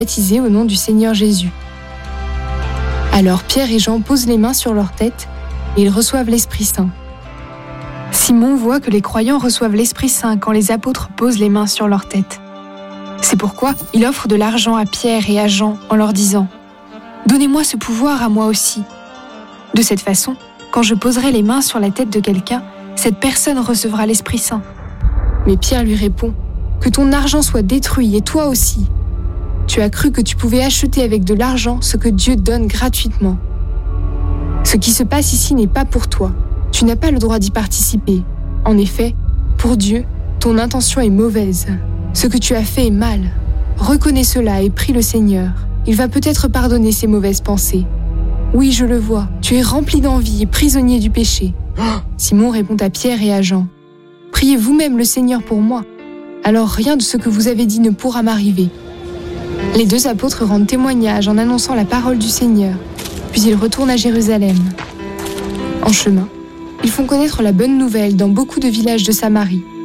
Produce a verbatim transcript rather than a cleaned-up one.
baptisés au nom du Seigneur Jésus. » Alors Pierre et Jean posent les mains sur leur tête et ils reçoivent l'Esprit Saint. Simon voit que les croyants reçoivent l'Esprit Saint quand les apôtres posent les mains sur leur tête. C'est pourquoi il offre de l'argent à Pierre et à Jean en leur disant « Donnez-moi ce pouvoir à moi aussi. » De cette façon, quand je poserai les mains sur la tête de quelqu'un, cette personne recevra l'Esprit Saint. Mais Pierre lui répond « Que ton argent soit détruit et toi aussi. Tu as cru que tu pouvais acheter avec de l'argent ce que Dieu donne gratuitement. Ce qui se passe ici n'est pas pour toi. Tu n'as pas le droit d'y participer. En effet, pour Dieu, ton intention est mauvaise. Ce que tu as fait est mal. Reconnais cela et prie le Seigneur. Il va peut-être pardonner ces mauvaises pensées. Oui, je le vois. Tu es rempli d'envie et prisonnier du péché. » Simon répond à Pierre et à Jean. « Priez vous-même le Seigneur pour moi. Alors rien de ce que vous avez dit ne pourra m'arriver. » Les deux apôtres rendent témoignage en annonçant la parole du Seigneur, puis ils retournent à Jérusalem. En chemin, ils font connaître la bonne nouvelle dans beaucoup de villages de Samarie.